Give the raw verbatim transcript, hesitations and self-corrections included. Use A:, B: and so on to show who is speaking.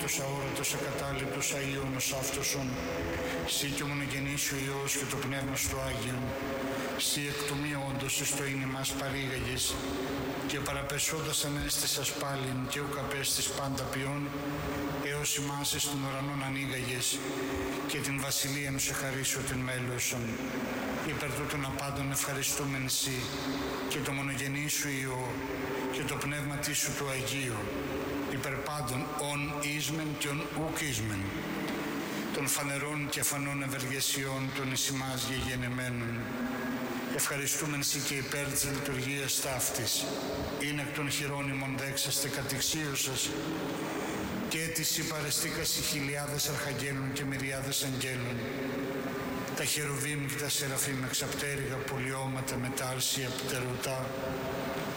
A: απόλυτος, αόρατος, ακατάληπτος, αΐωνος αυτοσον, σύ και ο μονογενής ο Υιός και το Πνεύμα στο Άγιον, σύ εκ του μη όντως εις το είναι μας παρήγαγες, και παραπεσόντας ανέστησας πάλιν και ουκ απέστης πάντα ποιόν, έως ημάς εις των ουρανών ανοίγαγες, και την βασιλείαν σε χαρίσω την μέλωσον. Υπέρ τούτων απάντων ευχαριστούμεν σοι, και το μονογενή σου Υιό, και το πνεύμα της σου του Αγίου, υπέρ πάντων ον ίσμεν και ον ουκ ίσμεν, των φανερών και φανών ευεργεσιών των εις ημάς γεγενεμένων. Ευχαριστούμεν σοι και υπέρ της λειτουργίας ταύτης, είναι εκ των χειρών ημών δέξαστε κατηξίωσας, και έτσι παρεστήκασι χιλιάδες αρχαγγέλων και μυριάδες αγγέλων, τα χερουβίμ και τα σεραφείμ εξαπτέρυγα πολιώματα με τα άρσια πτερωτά,